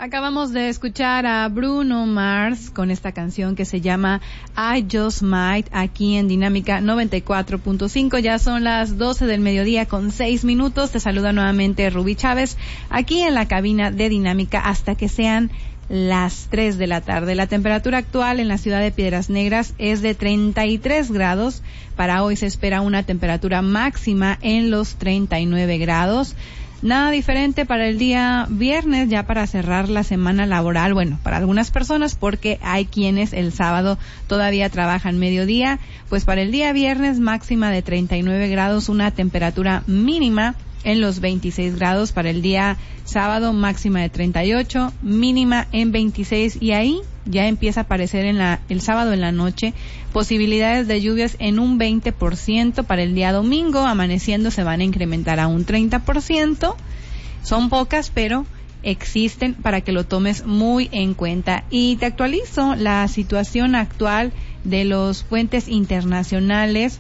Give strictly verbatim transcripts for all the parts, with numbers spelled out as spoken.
Acabamos de escuchar a Bruno Mars con esta canción que se llama I Just Might, aquí en Dinámica noventa y cuatro punto cinco. Ya son las doce del mediodía con seis minutos. Te saluda nuevamente Rubí Chávez, aquí en la cabina de Dinámica hasta que sean las tres de la tarde. La temperatura actual en la ciudad de Piedras Negras es de treinta y tres grados. Para hoy se espera una temperatura máxima en los treinta y nueve grados. Nada diferente para el día viernes, ya para cerrar la semana laboral. Bueno, para algunas personas, porque hay quienes el sábado todavía trabajan mediodía. Pues para el día viernes, máxima de treinta y nueve grados, una temperatura mínima en los veintiséis grados. Para el día sábado, máxima de treinta y ocho, mínima en veintiséis, y ahí ya empieza a aparecer en la, el sábado en la noche posibilidades de lluvias en un veinte por ciento. Para el día domingo, amaneciendo, se van a incrementar a un treinta por ciento. Son pocas, pero existen para que lo tomes muy en cuenta. Y te actualizo la situación actual de los puentes internacionales.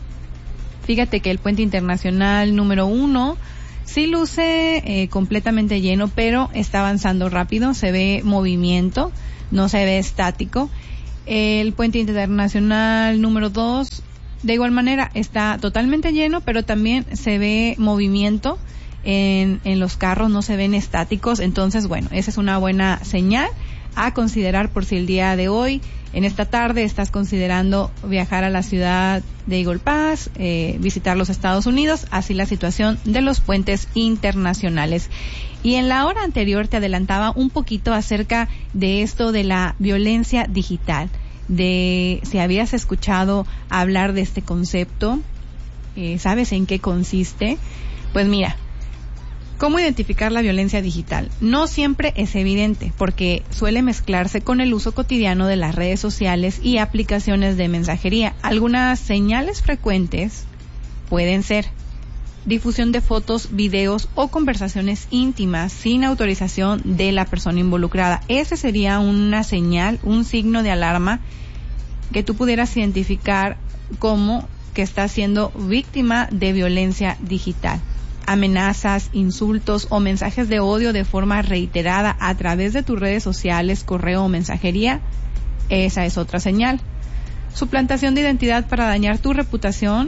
Fíjate que el puente internacional número uno sí luce eh, completamente lleno, pero está avanzando rápido, se ve movimiento, no se ve estático. El puente internacional número dos, de igual manera, está totalmente lleno, pero también se ve movimiento en, en los carros, no se ven estáticos. Entonces, bueno, esa es una buena señal a considerar por si el día de hoy, en esta tarde, estás considerando viajar a la ciudad de Eagle Pass, eh, visitar los Estados Unidos, así la situación de los puentes internacionales. Y en la hora anterior te adelantaba un poquito acerca de esto de la violencia digital, de si habías escuchado hablar de este concepto, eh, ¿sabes en qué consiste? Pues mira, ¿cómo identificar la violencia digital? No siempre es evidente, porque suele mezclarse con el uso cotidiano de las redes sociales y aplicaciones de mensajería. Algunas señales frecuentes pueden ser difusión de fotos, videos o conversaciones íntimas sin autorización de la persona involucrada. Ese sería una señal, un signo de alarma que tú pudieras identificar como que estás siendo víctima de violencia digital. Amenazas, insultos o mensajes de odio de forma reiterada a través de tus redes sociales, correo o mensajería, esa es otra señal. Suplantación de identidad para dañar tu reputación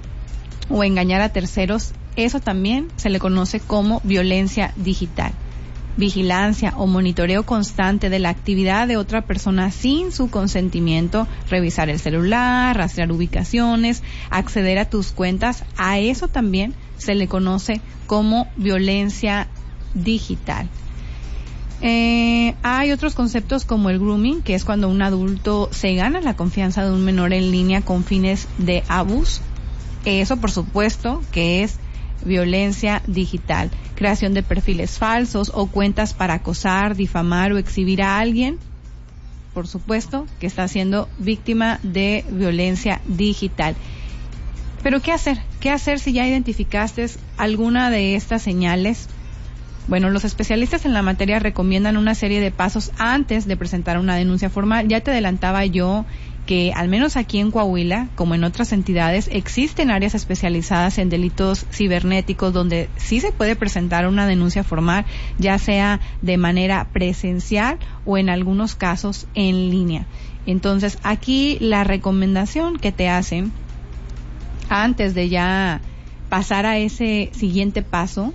o engañar a terceros, eso también se le conoce como violencia digital. Vigilancia o monitoreo constante de la actividad de otra persona sin su consentimiento, revisar el celular, rastrear ubicaciones, acceder a tus cuentas, a eso también se le conoce como violencia digital. Eh, hay otros conceptos como el grooming, que es cuando un adulto se gana la confianza de un menor en línea con fines de abuso. Eso, por supuesto, que es violencia digital. Creación de perfiles falsos o cuentas para acosar, difamar o exhibir a alguien, por supuesto, que está siendo víctima de violencia digital. Pero ¿qué hacer? ¿Qué hacer si ya identificaste alguna de estas señales? Bueno, los especialistas en la materia recomiendan una serie de pasos antes de presentar una denuncia formal. Ya te adelantaba yo que al menos aquí en Coahuila, como en otras entidades, existen áreas especializadas en delitos cibernéticos donde sí se puede presentar una denuncia formal, ya sea de manera presencial o en algunos casos en línea. Entonces, aquí la recomendación que te hacen antes de ya pasar a ese siguiente paso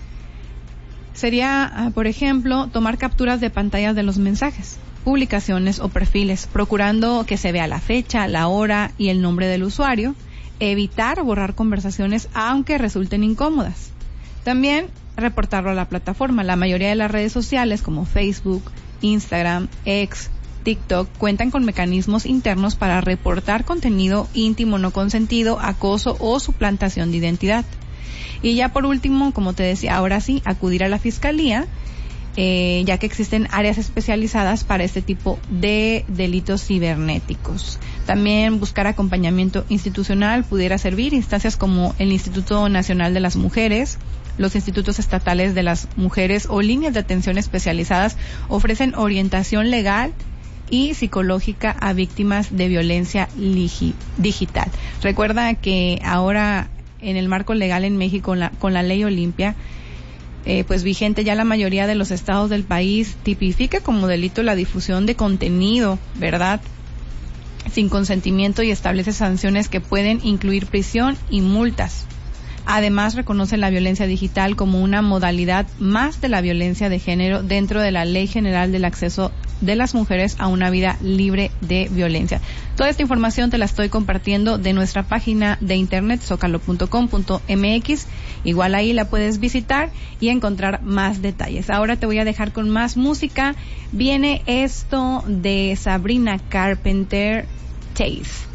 sería, por ejemplo, tomar capturas de pantallas de los mensajes, publicaciones o perfiles, procurando que se vea la fecha, la hora y el nombre del usuario. Evitar borrar conversaciones aunque resulten incómodas. También reportarlo a la plataforma. La mayoría de las redes sociales como Facebook, Instagram, X, TikTok cuentan con mecanismos internos para reportar contenido íntimo no consentido, acoso o suplantación de identidad. Y ya por último, como te decía, ahora sí, acudir a la fiscalía, eh, ya que existen áreas especializadas para este tipo de delitos cibernéticos. También buscar acompañamiento institucional pudiera servir, instancias como el Instituto Nacional de las Mujeres, los institutos estatales de las mujeres o líneas de atención especializadas ofrecen orientación legal y psicológica a víctimas de violencia ligi- digital. Recuerda que ahora en el marco legal en México, con la, con la ley Olimpia, eh, pues vigente ya la mayoría de los estados del país, tipifica como delito la difusión de contenido, ¿verdad?, sin consentimiento, y establece sanciones que pueden incluir prisión y multas. Además, reconoce la violencia digital como una modalidad más de la violencia de género dentro de la Ley General del Acceso de las Mujeres a una Vida Libre de Violencia. Toda esta información te la estoy compartiendo de nuestra página de internet zócalo punto com punto m x. Igual ahí la puedes visitar y encontrar más detalles. Ahora te voy a dejar con más música. Viene esto de Sabrina Carpenter, Taste.